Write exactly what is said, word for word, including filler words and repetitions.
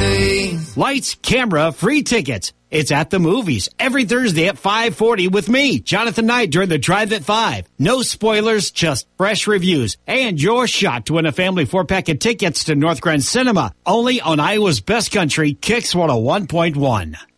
days. Lights, camera, free tickets. It's at the movies every Thursday at five forty with me, Jonathan Knight, during the Drive at five. No spoilers, just fresh reviews. And your shot to win a family four-pack of tickets to North Grand Cinema. Only on Iowa's Best Country, Kicks one oh one point one.